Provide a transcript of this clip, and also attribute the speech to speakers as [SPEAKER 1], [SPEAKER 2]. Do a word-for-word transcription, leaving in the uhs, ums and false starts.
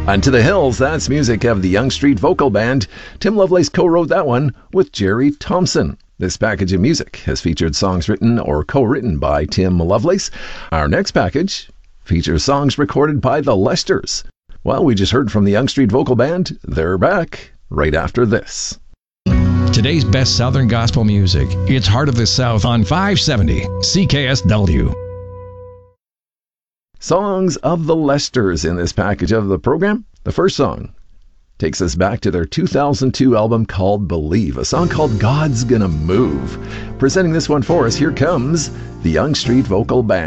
[SPEAKER 1] On To the Hills, that's music of the Yonge Street Vocal Band. Tim Lovelace co-wrote that one with Jerry Thompson. This package of music has featured songs written or co-written by Tim Lovelace. Our next package features songs recorded by the Lesters. Well, we just heard from the Yonge Street Vocal Band. They're back right after this.
[SPEAKER 2] Today's best Southern gospel music. It's Heart of the South on five seventy C K S W.
[SPEAKER 1] Songs of the Lesters in this package of the program. The first song takes us back to their two thousand two album called Believe, a song called God's Gonna Move. Presenting this one for us, here comes the Yonge Street Vocal Band.